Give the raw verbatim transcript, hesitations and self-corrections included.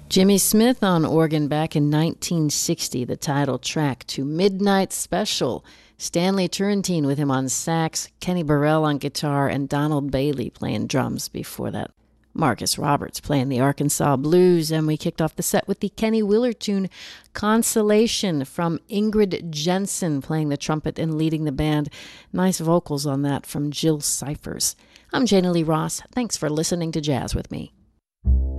Jimmy Smith on organ back in nineteen sixty, the title track to Midnight Special. Stanley Turrentine with him on sax, Kenny Burrell on guitar, and Donald Bailey playing drums before that. Marcus Roberts playing the Arkansas Blues, and we kicked off the set with the Kenny Wheeler tune Consolation from Ingrid Jensen playing the trumpet and leading the band. Nice vocals on that from Jill Cyphers. I'm Jana Lee Ross. Thanks for listening to Jazz with me.